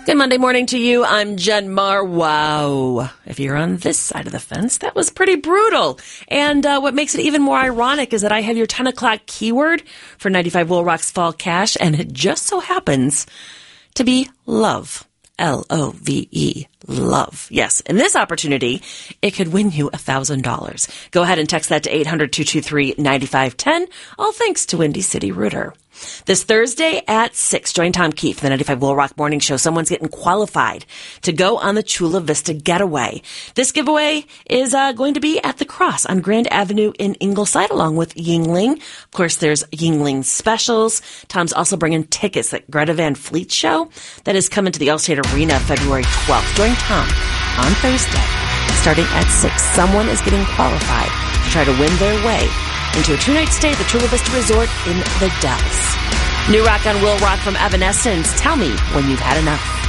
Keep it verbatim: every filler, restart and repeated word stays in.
Good Monday morning to you. I'm Jen Mar. Wow. If you're on this side of the fence, that was pretty brutal. And uh, what makes it even more ironic is that I have your ten o'clock keyword for ninety-five Will Rock's Fall Cash, and it just so happens to be love. L O V E. Love. Yes. In this opportunity, it could win you one thousand dollars. Go ahead and text that to eight hundred, two two three, nine five one zero. All thanks to Windy City Rooter. This Thursday at six, join Tom Keefe, the ninety-five Will Rock Morning Show. Someone's getting qualified to go on the Chula Vista Getaway. This giveaway is uh, going to be at the Cross on Grand Avenue in Ingleside, along with Yingling. Of course, there's Yingling specials. Tom's also bringing tickets at Greta Van Fleet show that is coming to the Allstate Arena February twelfth. Join Tom on Thursday, starting at six. Someone is getting qualified to try to win their way into a two-night stay at the Chula Vista Resort in the Dells. New rock on Will Rock from Evanescence. Tell me when you've had enough.